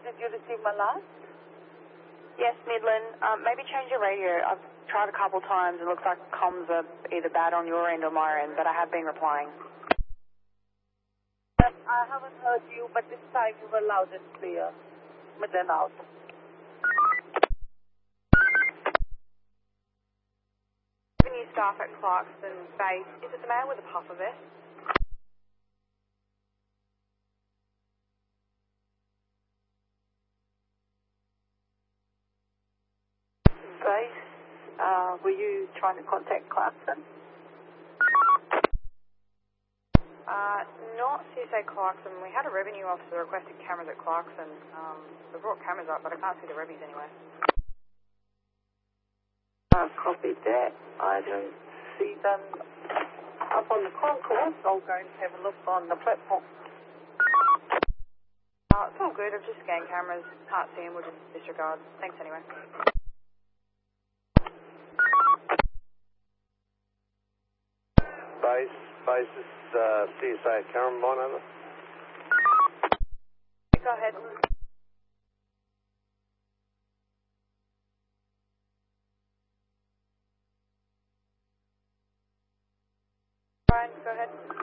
did you receive my last? Yes, Midland. Maybe change your radio. I've tried a couple times. It looks like comms are either bad on your end or my end, but I have been replying. I haven't heard you, but this time you were loud and clear. Midland out. New staff at Clarkson Base. Is it the man with a puffer vest? Base, were you trying to contact Clarkson? Not CSA Clarkson. We had a revenue officer requested cameras at Clarkson. We brought cameras up, but I can't see the revenues anywhere. Copy that. I don't see them up on the concourse. I'll go and have a look on the platform. It's all good. I've just scanned cameras. Can't see them. We'll just disregard. Thanks anyway. Base is CSA Cameron, mine over. Go ahead. Brian, go ahead.